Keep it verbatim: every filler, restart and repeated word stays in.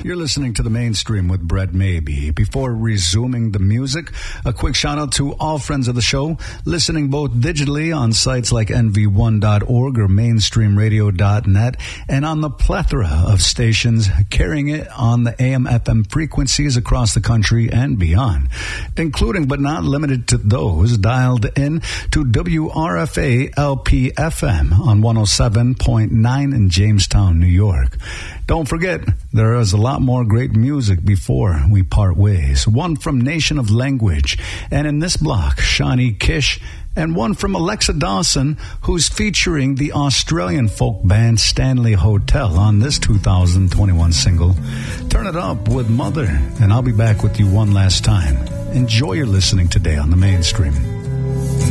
You're listening to The Mainstream with Brett Maybe. Before resuming the music, a quick shout out to all friends of the show, listening both digitally on sites like N V one dot org or mainstream radio dot net, and on the plethora of stations carrying it on the A M F M frequencies across the country and beyond, including but not limited to those dialed in to W R F A L P F M on one oh seven point nine in Jamestown, New York. Don't forget, there is a lot more great music before we part ways. One from Nation of Language, and in this block, Shawnee Kish, and one from Alexa Dawson, who's featuring the Australian folk band Stanley Hotel on this two thousand twenty-one single, Turn It Up with Mother. And I'll be back with you one last time. Enjoy your listening today on The Mainstream.